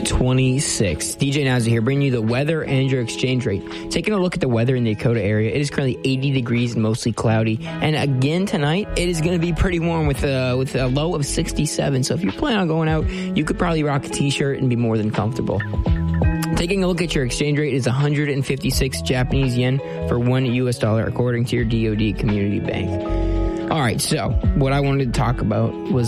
26. DJ Nowzy here, bringing you the weather and your exchange rate. Taking a look at the weather in the Dakota area, it is currently 80 degrees and mostly cloudy. And again tonight, it is going to be pretty warm with a low of 67. So if you're planning on going out, you could probably rock a t-shirt and be more than comfortable. Taking a look at your exchange rate is 156 Japanese yen for $1 US, according to your DoD Community Bank. All right, so what I wanted to talk about was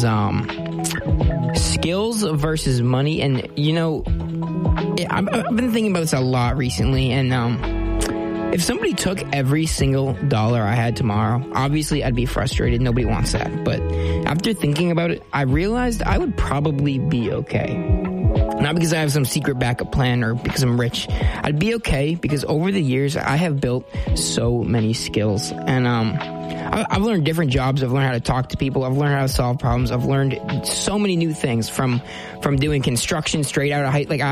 skills versus money. And, you know, I've been thinking about this a lot recently. And if somebody took every single dollar I had tomorrow, obviously I'd be frustrated. Nobody wants that. But after thinking about it, I realized I would probably be okay. Not because I have some secret backup plan or because I'm rich. I'd be okay because over the years, I have built so many skills. And I've learned different jobs. I've learned how to talk to people. I've learned how to solve problems. I've learned so many new things from doing construction straight out of high. Like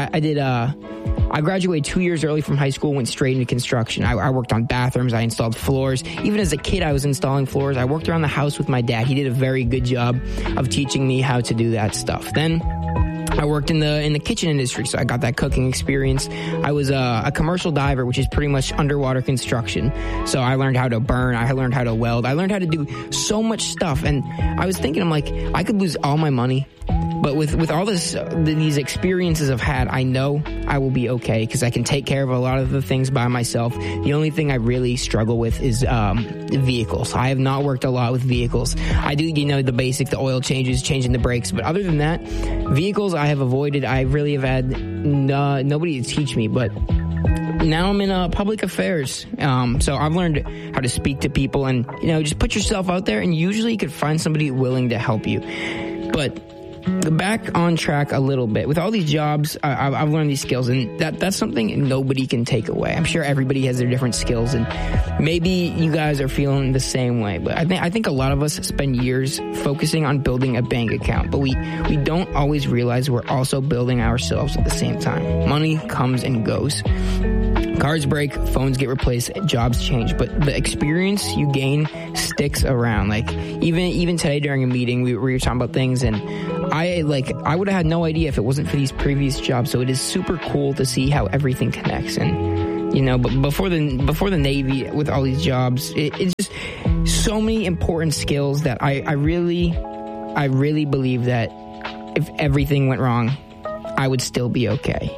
I graduated 2 years early from high school, went straight into construction. I worked on bathrooms. I installed floors. Even as a kid, I was installing floors. I worked around the house with my dad. He did a very good job of teaching me how to do that stuff. Then I worked in the kitchen industry, so I got that cooking experience. I was a commercial diver, which is pretty much underwater construction. So I learned how to burn. I learned how to weld. I learned how to do so much stuff. And I was thinking, I'm like, I could lose all my money. But with all these experiences I've had, I know I will be okay because I can take care of a lot of the things by myself. The only thing I really struggle with is vehicles. I have not worked a lot with vehicles. I do, the basic, the oil changes, changing the brakes. But other than that, vehicles I have avoided. I really have had nobody to teach me. But now I'm in public affairs. So I've learned how to speak to people and, just put yourself out there. And usually you could find somebody willing to help you. But back on track a little bit. With all these jobs, I've learned these skills, and that's something nobody can take away. I'm sure everybody has their different skills, and maybe you guys are feeling the same way. But I think a lot of us spend years focusing on building a bank account, but we don't always realize we're also building ourselves at the same time. Money comes and goes. Cars break, phones get replaced, jobs change, but the experience you gain sticks around. Like even today during a meeting, we were talking about things, and I would have had no idea if it wasn't for these previous jobs. So it is super cool to see how everything connects. And but before the Navy, with all these jobs, it's just so many important skills that I really believe that if everything went wrong, I would still be okay.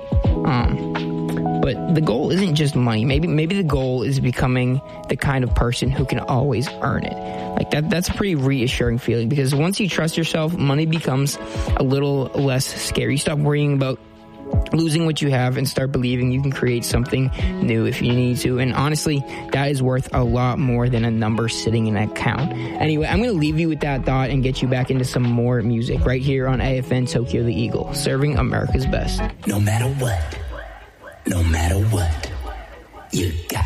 But the goal isn't just money. Maybe the goal is becoming the kind of person who can always earn it. Like that's a pretty reassuring feeling, because once you trust yourself, money becomes a little less scary. You stop worrying about losing what you have and start believing you can create something new if you need to. And honestly, that is worth a lot more than a number sitting in an account. Anyway, I'm going to leave you with that thought and get you back into some more music right here on AFN Tokyo the Eagle, serving America's best. No matter what, you got